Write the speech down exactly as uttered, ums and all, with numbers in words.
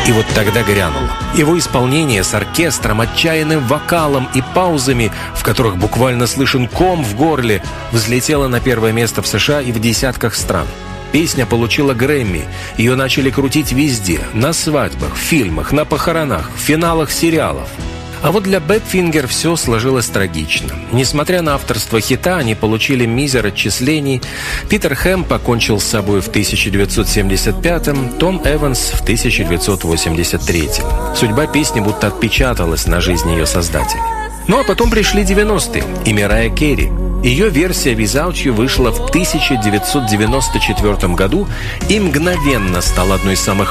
И вот тогда грянуло. Его исполнение с оркестром, отчаянным вокалом и паузами, в которых буквально слышен ком в горле, взлетело на первое место в США и в десятках стран. Песня получила Грэмми. Ее начали крутить везде. На свадьбах, в фильмах, на похоронах, в финалах сериалов. А вот для Badfinger все сложилось трагично. Несмотря на авторство хита, они получили мизер отчислений. Питер Хэм покончил с собой в тысяча девятьсот семьдесят пятом, Том Эванс в тысяча девятьсот восемьдесят третьем. Судьба песни будто отпечаталась на жизни ее создателя. Ну а потом пришли девяностые и Мэрайа Керри. Ее версия «Without You» вышла в тысяча девятьсот девяносто четвёртом году и мгновенно стала одной из самых